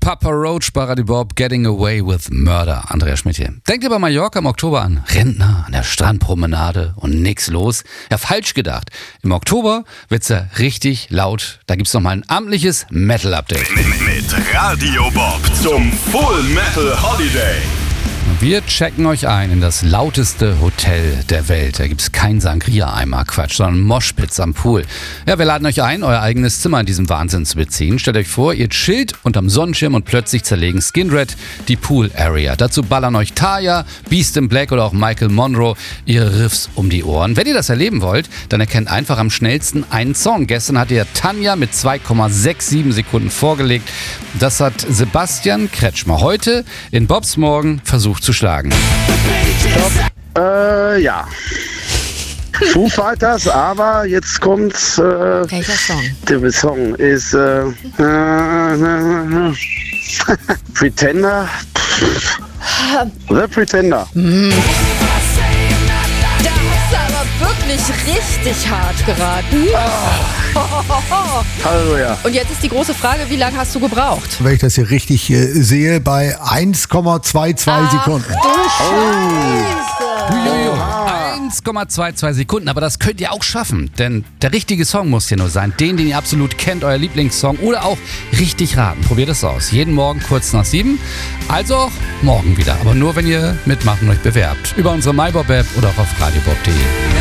Papa Roach bei Radio Bob, Getting Away with Murder. Andreas Schmidt hier. Denkt ihr bei Mallorca im Oktober an Rentner an der Strandpromenade und nix los? Ja, falsch gedacht. Im Oktober wird's ja richtig laut. Da gibt's nochmal ein amtliches Metal-Update. Mit Radio Bob zum Full Metal Holiday. Wir checken euch ein in das lauteste Hotel der Welt. Da gibt's kein Sangria-Eimer, Quatsch, sondern Moshpits am Pool. Ja, wir laden euch ein, euer eigenes Zimmer in diesem Wahnsinn zu beziehen. Stellt euch vor, ihr chillt unterm Sonnenschirm und plötzlich zerlegen Skindred die Pool-Area. Dazu ballern euch Taya, Beast in Black oder auch Michael Monroe ihre Riffs um die Ohren. Wenn ihr das erleben wollt, dann erkennt einfach am schnellsten einen Song. Gestern hat ihr Tanja mit 2,67 Sekunden vorgelegt. Das hat Sebastian Kretschmer heute in Bobs Morgen versucht zu schlagen. Ja. Foo Fighters, aber jetzt kommt... Welcher Song? Der Song ist... Pretender. The Pretender. Da hast du aber wirklich richtig hart geraten. Halleluja. Und jetzt ist die große Frage, wie lange hast du gebraucht? Wenn ich das hier richtig sehe, bei 1,22 Sekunden. Uiuiui. 1,22 Sekunden, aber das könnt ihr auch schaffen, denn der richtige Song muss hier nur sein, den ihr absolut kennt, euer Lieblingssong oder auch richtig raten. Probiert es aus. Jeden Morgen kurz nach 7, also auch morgen wieder, aber nur wenn ihr mitmacht und euch bewerbt. Über unsere MyBob-App oder auch auf radiobob.de.